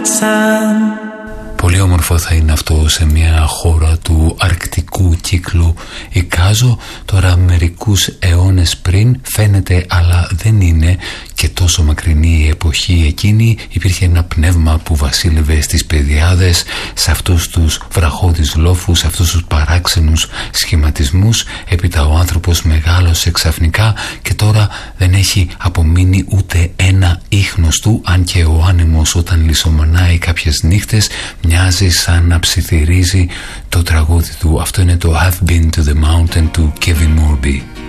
sun. Πολύ όμορφο θα είναι αυτό σε μια χώρα του αρκτικού κύκλου εικάζω. Τώρα μερικούς αιώνες πριν φαίνεται αλλά δεν είναι και τόσο μακρινή η εποχή εκείνη. Υπήρχε ένα πνεύμα που βασίλευε στις πεδιάδες, σε αυτούς τους βραχώδεις λόφους, σε αυτούς τους παράξενους σχηματισμούς. Έπειτα ο άνθρωπος μεγάλωσε ξαφνικά και τώρα δεν έχει απομείνει ούτε ένα ίχνος του, αν και ο άνεμος όταν λησομονάει κάποιες νύχτες μοιάζει σαν να ψιθυρίζει το τραγούδι του. Αυτό είναι το Have Been to the Mountain του Kevin Morby.